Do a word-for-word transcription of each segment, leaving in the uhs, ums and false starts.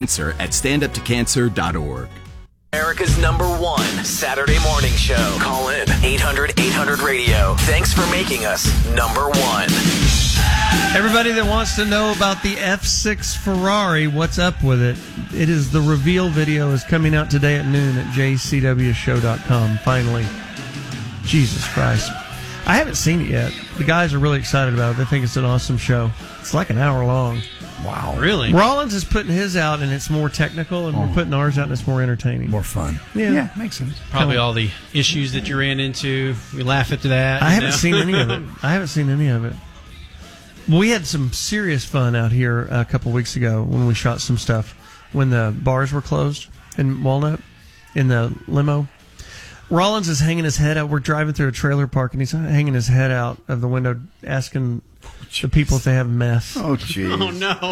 Cancer at stand up to cancer dot org. America's number one Saturday morning show. Call in eight hundred eight hundred radio. Thanks for making us number one. Everybody that wants to know about the F six Ferrari, what's up with it? It is the reveal video is coming out today at noon at j c w show dot com. Finally. Jesus Christ. I haven't seen it yet. The guys are really excited about it. They think it's an awesome show. It's like an hour long. Wow. Really? Rollins is putting his out and it's more technical, and oh. we're putting ours out and it's more entertaining. More fun. Yeah, yeah makes sense. Probably all the issues that you ran into. We laugh at that. I haven't know? seen any of it. I haven't seen any of it. We had some serious fun out here a couple weeks ago when we shot some stuff when the bars were closed in Walnut in the limo. Rollins is hanging his head out. We're driving through a trailer park, and he's hanging his head out of the window asking the people if they have meth. Oh, jeez. Oh,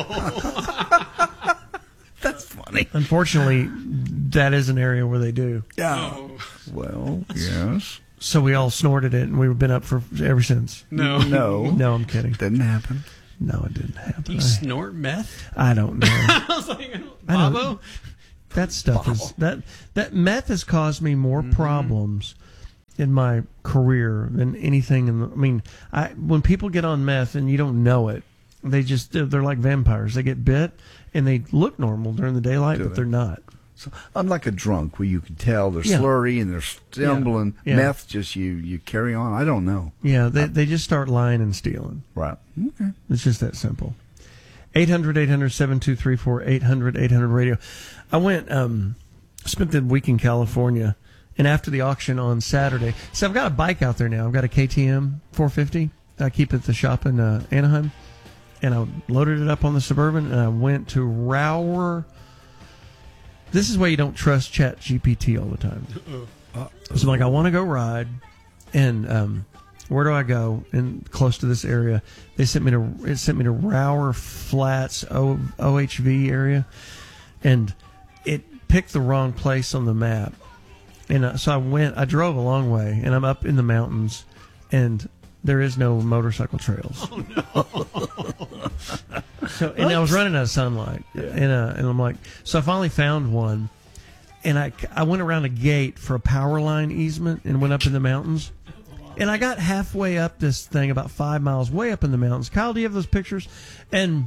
no. That's funny. Unfortunately, that is an area where they do. Yeah. Oh. Well, yes. So we all snorted it, and we've been up for ever since. No. No. No, I'm kidding. Didn't happen. No, it didn't happen. Do you I, snort meth? I don't know. I was like, Bobo? That stuff Bobble. is that that meth has caused me more mm-hmm. problems in my career than anything in the, I mean, I when people get on meth and you don't know it, they just they're, they're like vampires. They get bit and they look normal during the daylight, Do but they? they're not. So, unlike a drunk where you can tell they're Yeah. slurry and they're stumbling, Yeah. Yeah. meth just you you carry on. I don't know. Yeah, they I, they just start lying and stealing. Right. Okay. It's just that simple. eight hundred eight hundred seven two three four, eight hundred eight hundred radio. I went, um, spent the week in California, and after the auction on Saturday, so I've got a bike out there now. I've got a K T M four fifty. I keep at the shop in uh, Anaheim, and I loaded it up on the Suburban, and I went to Rower. This is why you don't trust Chat G P T all the time. Uh-oh. So I'm like, I want to go ride, and um, where do I go? And close to this area, they sent me to it sent me to Rower Flats o, OHV area, and it picked the wrong place on the map. And uh, so I went, I drove a long way, and I'm up in the mountains, and there is no motorcycle trails. Oh, no. So, and I was running out of sunlight, Yeah. and uh, and I'm like, so I finally found one, and I, I went around a gate for a power line easement and went up in the mountains, and I got halfway up this thing, about five miles way up in the mountains. Kyle, do you have those pictures? And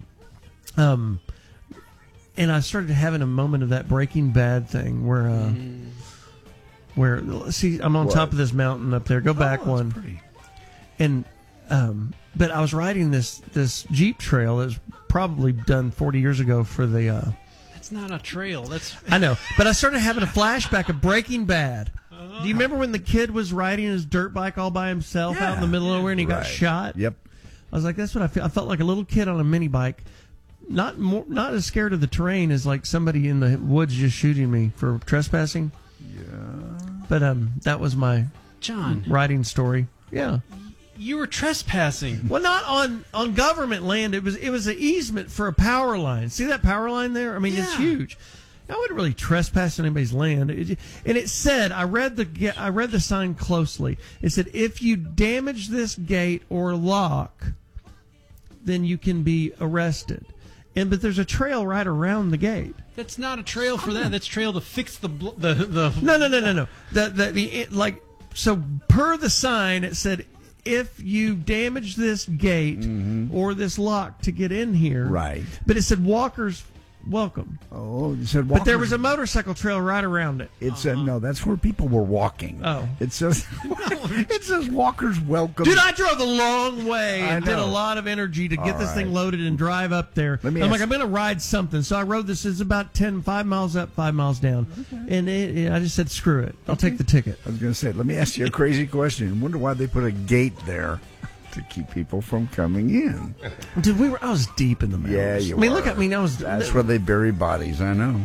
um, and I started having a moment of that Breaking Bad thing where uh, mm. where see, I'm on what? top of this mountain up there. Go back oh, one. Pretty. And um, but I was riding this this Jeep trail that was probably done forty years ago for the. Uh, That's not a trail. That's I know, but I started having a flashback of Breaking Bad. Uh-huh. Do you remember when the kid was riding his dirt bike all by himself yeah. out in the middle of nowhere and he right. got shot? Yep. I was like, that's what I feel. I felt like a little kid on a mini bike, not more, not as scared of the terrain as like somebody in the woods just shooting me for trespassing. Yeah. But um, that was my John riding story. Yeah. You were trespassing. Well, not on, on government land. It was it was an easement for a power line. See that power line there? I mean, yeah. it's huge. I wouldn't really trespass on anybody's land. It, and it said, I read the I read the sign closely. It said, if you damage this gate or lock, then you can be arrested. And but there's a trail right around the gate. That's not a trail for that. That's trail to fix the bl- the the. No, no, no, no, no. The the, the it, like so per the sign, it said, if you damage this gate mm-hmm. or this lock to get in here, right? But it said walkers welcome. Oh, you said walkers. But there was a motorcycle trail right around it. It said, no, that's where people were walking. Oh. It says, it says walkers welcome. Dude, I drove a long way I and know. did a lot of energy to get All this right. thing loaded and drive up there. Let me I'm ask like, I'm going to ride something. So I rode this. It's about ten, five miles up, five miles down. Okay. And it, it, I just said, screw it. I'll okay. take the ticket. I was going to say, let me ask you a crazy question. I wonder why they put a gate there to keep people from coming in. Dude, we were. I was deep in the mountains. Yeah, you I mean, were. look at me. I was. That's where they bury bodies. I know.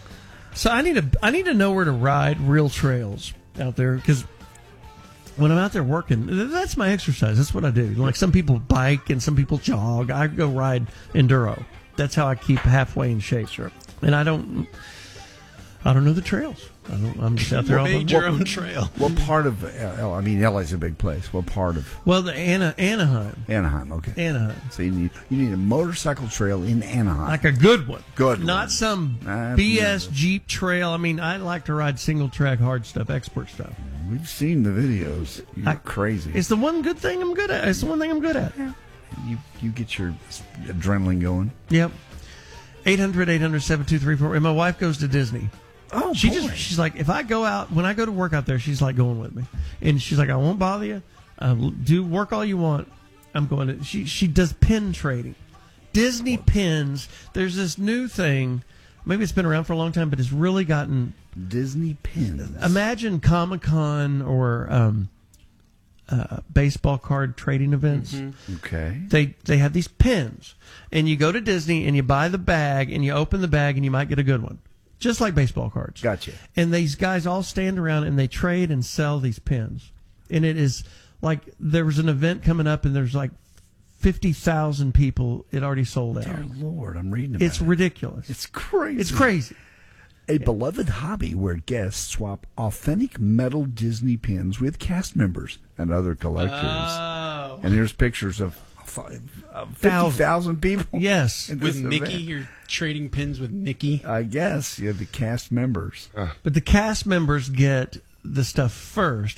So I need to. I need to know where to ride real trails out there because when I'm out there working, that's my exercise. That's what I do. Like some people bike and some people jog. I go ride enduro. That's how I keep halfway in shape. Sure. And I don't. I don't know the trails. I don't, I'm just out there. all Made the- your own trail. What part of L? I mean, L A's a big place. What part of Well, the Ana, Anaheim. Anaheim? Okay. Anaheim. So you need you need a motorcycle trail in Anaheim. Like a good one. Good Not one. some I've B S never- Jeep trail. I mean, I like to ride single track hard stuff, export stuff. We've seen the videos. You're I- crazy. It's the one good thing I'm good at. It's the one thing I'm good at. you you get your adrenaline going. Yep. eight hundred, eight hundred, seven two three four. And my wife goes to Disney. Oh, She boy. just she's like, if I go out, when I go to work out there, she's like going with me. And she's like, I won't bother you. Uh, do work all you want. I'm going to, she, she does pin trading. Disney pins. There's this new thing. Maybe it's been around for a long time, but it's really gotten, Disney pins. imagine Comic-Con or um, uh, baseball card trading events. Okay. They they have these pins, and you go to Disney and you buy the bag and you open the bag and you might get a good one, just like baseball cards. Gotcha. And these guys all stand around and they trade and sell these pins, and it is like there was an event coming up and there's like fifty thousand people. It already sold out. Dear Lord, I'm reading about It's it. ridiculous. It's crazy. It's crazy. A beloved hobby where guests swap authentic metal Disney pins with cast members and other collectors. Oh. And here's pictures of fi- of fifty thousand people. Yes, in With this Mickey, event. you're trading pins with Mickey. I guess you have the cast members. but the cast members get the stuff first,